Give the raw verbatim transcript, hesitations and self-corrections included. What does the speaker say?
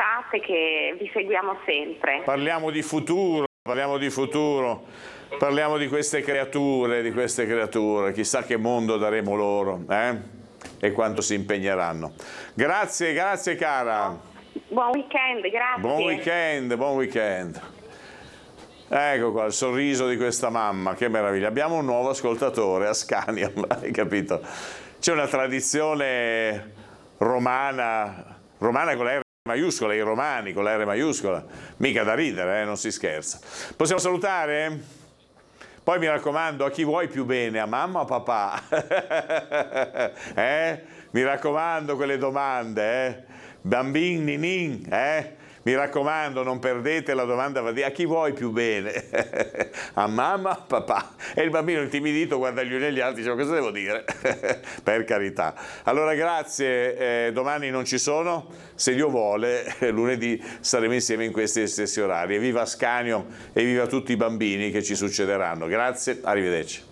fate, che vi seguiamo sempre. Parliamo di futuro, parliamo di futuro, parliamo di queste creature, di queste creature, chissà che mondo daremo loro, eh? E quanto si impegneranno. Grazie, grazie cara. Buon weekend, grazie. Buon weekend, buon weekend. Ecco qua il sorriso di questa mamma, che meraviglia. Abbiamo un nuovo ascoltatore, Ascanio, hai capito? C'è una tradizione romana, romana con la R maiuscola, i romani con la R maiuscola, mica da ridere, eh? Non si scherza. Possiamo salutare? Poi mi raccomando, a chi vuoi più bene, a mamma o a papà? eh? Mi raccomando quelle domande, eh? Bambini, nin, eh? Mi raccomando, non perdete la domanda, a chi vuoi più bene? A mamma o papà? E il bambino intimidito guarda gli uni agli altri e dice, cosa devo dire? Per carità. Allora grazie, eh, domani non ci sono, se Dio vuole, lunedì saremo insieme in questi stessi orari. E viva Ascanio e viva tutti i bambini che ci succederanno. Grazie, arrivederci.